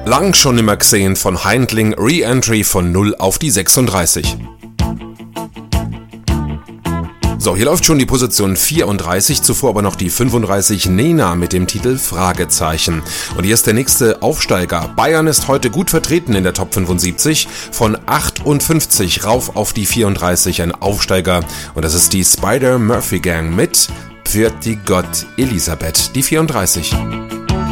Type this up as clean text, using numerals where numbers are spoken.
Lang schon nimmer gesehen von Haindling, Re-Entry von 0 auf die 36. So, hier läuft schon die Position 34, zuvor aber noch die 35 Nena mit dem Titel Fragezeichen. Und hier ist der nächste Aufsteiger. Bayern ist heute gut vertreten in der Top 75, von 58 rauf auf die 34 ein Aufsteiger. Und das ist die Spider-Murphy Gang mit Pfirti Gott Elisabeth, die 34.